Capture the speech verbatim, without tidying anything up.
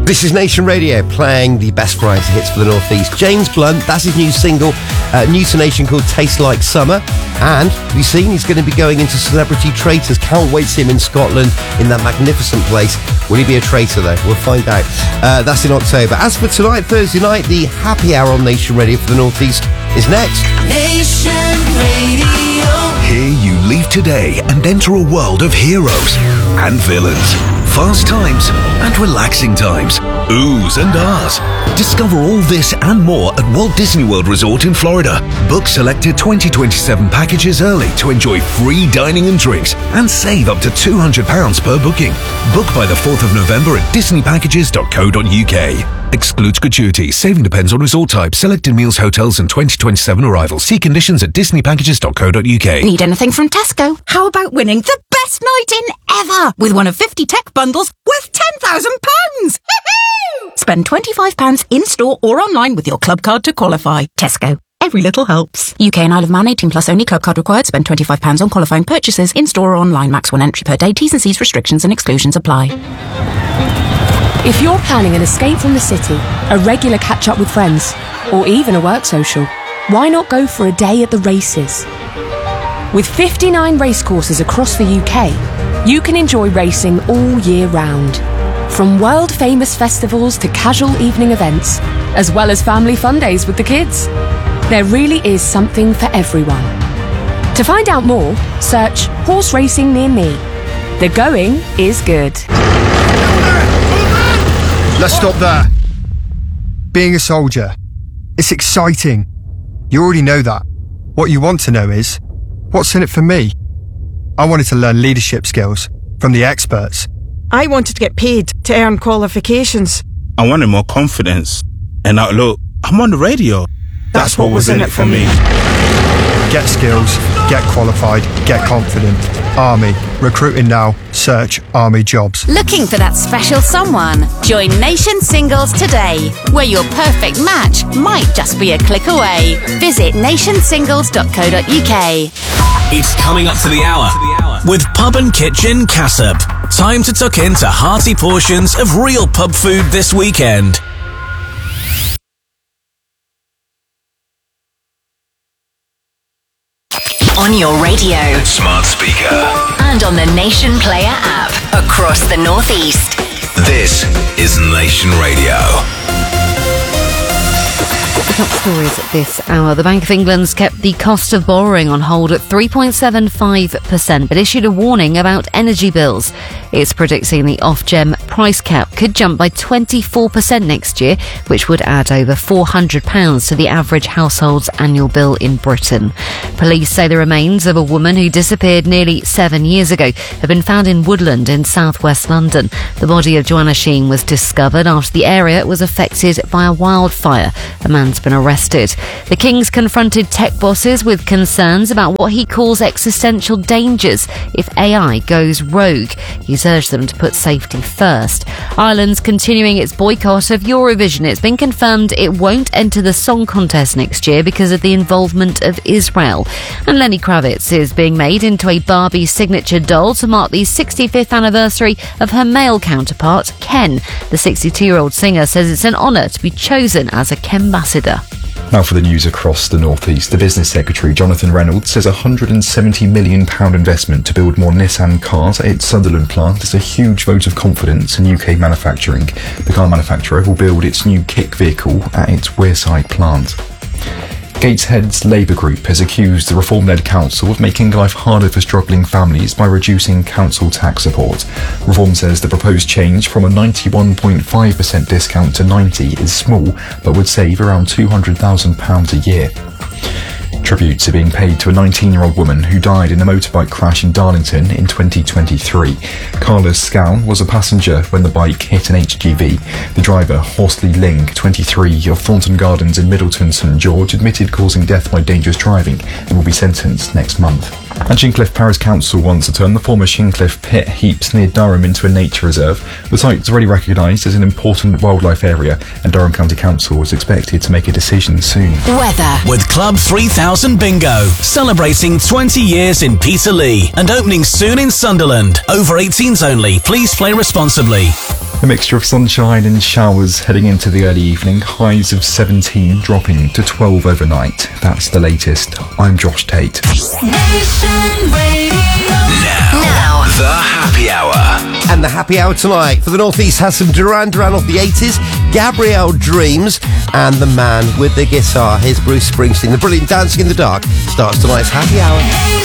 This is Nation Radio, playing the best variety hits for the North East. James Blunt, that's his new single, uh, new to Nation, called Taste Like Summer. And we've seen he's going to be going into Celebrity Traitors. Can't wait to see him in Scotland, in that magnificent place. Will he be a traitor, though? We'll find out. Uh, that's in October. As for tonight, Thursday night, the happy hour on Nation Radio for the North East is next. Nation Radio. Here you leave today and enter a world of heroes and villains. Fast times and relaxing times. Oohs and ahs. Discover all this and more at Walt Disney World Resort in Florida. Book selected twenty twenty-seven packages early to enjoy free dining and drinks and save up to two hundred pounds per booking. Book by the fourth of November at disney packages dot co dot uk. Excludes gratuity. Saving depends on resort type. Selected meals, hotels and twenty twenty-seven arrivals. See conditions at disney packages dot co dot uk. Need anything from Tesco? How about winning the best night in ever with one of fifty tech bundles worth ten thousand pounds? Spend twenty-five pounds in-store or online with your club card to qualify. Tesco. Every little helps. U K and Isle of Man, eighteen plus only. Club card required. Spend twenty-five pounds on qualifying purchases in-store or online. Max one entry per day. T's and C's restrictions and exclusions apply. If you're planning an escape from the city, a regular catch-up with friends, or even a work social, why not go for a day at the races? With fifty-nine racecourses across the U K, you can enjoy racing all year round. From world-famous festivals to casual evening events, as well as family fun days with the kids. There really is something for everyone. To find out more, search Horse Racing Near Me. The going is good. Let's stop there. Being a soldier, it's exciting. You already know that. What you want to know is, what's in it for me? I wanted to learn leadership skills from the experts. I wanted to get paid to earn qualifications. I wanted more confidence. And now look, I'm on the radio. That's, That's what, what was in it for me. Get skills, get qualified, get confident. Army. Recruiting now. Search Army Jobs. Looking for that special someone? Join Nation Singles today, where your perfect match might just be a click away. Visit nation singles dot co dot uk. It's coming up to the hour with Pub and Kitchen Cassop. Time to tuck into hearty portions of real pub food this weekend. On your radio, smart speaker, and on the Nation Player app across the North East. This is Nation Radio. Top stories at this hour. The Bank of England's kept the cost of borrowing on hold at three point seven five percent, but issued a warning about energy bills. It's predicting the Ofgem price cap could jump by twenty-four percent next year, which would add over four hundred pounds to the average household's annual bill in Britain. Police say the remains of a woman who disappeared nearly seven years ago have been found in Woodland in southwest London. The body of Joanna Sheen was discovered after the area was affected by a wildfire. A man's been arrested. The King's confronted tech bosses with concerns about what he calls existential dangers if A I goes rogue. He's urged them to put safety first. Ireland's continuing its boycott of Eurovision. It's been confirmed it won't enter the song contest next year because of the involvement of Israel. And Lenny Kravitz is being made into a Barbie signature doll to mark the sixty-fifth anniversary of her male counterpart, Ken. The sixty-two-year-old singer says it's an honour to be chosen as a Kenbassador. Now for the news across the North East. The Business Secretary, Jonathan Reynolds, says a one hundred seventy million pounds investment to build more Nissan cars at its Sunderland plant is a huge vote of confidence in U K manufacturing. The car manufacturer will build its new kick vehicle at its Wearside plant. Gateshead's Labour Group has accused the Reform-led council of making life harder for struggling families by reducing council tax support. Reform says the proposed change from a ninety-one point five percent discount to ninety is small, but would save around two hundred thousand pounds a year. Tributes are being paid to a nineteen-year-old woman who died in a motorbike crash in Darlington in twenty twenty-three. Carla Scown was a passenger when the bike hit an H G V. The driver, Horsley Ling, twenty-three, of Thornton Gardens in Middleton, St George, admitted causing death by dangerous driving and will be sentenced next month. And Shincliffe Parish Council wants to turn the former Shincliffe pit heaps near Durham into a nature reserve. The site is already recognised as an important wildlife area, and Durham County Council is expected to make a decision soon. Weather. With Club three thousand Bingo, celebrating twenty years in Peterlee and opening soon in Sunderland. Over eighteens only. Please play responsibly. A mixture of sunshine and showers heading into the early evening. Highs of seventeen dropping to twelve overnight. That's the latest. I'm Josh Tate. Nation Radio. Now, now, the happy hour. And the happy hour tonight for the North East has some Duran Duran of the eighties, Gabrielle Dreams, and the man with the guitar. Here's Bruce Springsteen. The brilliant Dancing in the Dark starts tonight's happy hour.